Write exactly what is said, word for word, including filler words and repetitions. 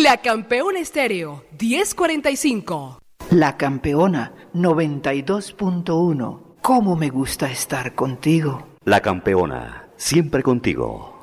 La Campeona Estéreo diez cuarenta y cinco. La Campeona noventa y dos punto uno. ¿Cómo me gusta estar contigo? La Campeona, siempre contigo.